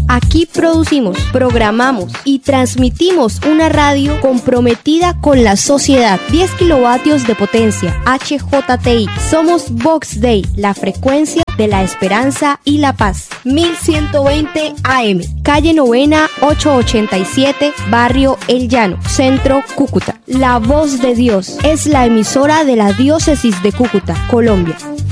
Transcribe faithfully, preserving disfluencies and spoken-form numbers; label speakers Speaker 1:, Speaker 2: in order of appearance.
Speaker 1: Aquí producimos, programamos y transmitimos una radio comprometida con la sociedad. diez kilovatios de potencia, H J T I. Somos Vox Day, la frecuencia de la esperanza y la paz. mil ciento veinte A M, calle Novena ochocientos ochenta y siete, barrio El Llano, centro Cúcuta. La voz de Dios es la emisora de la diócesis de Cúcuta, Colombia.